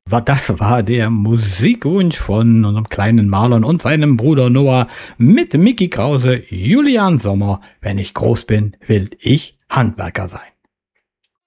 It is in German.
Das war der Musikwunsch von unserem kleinen Marlon und seinem Bruder Noah mit Mickey Krause, Julian Sommer. Wenn ich groß bin, will ich Handwerker sein.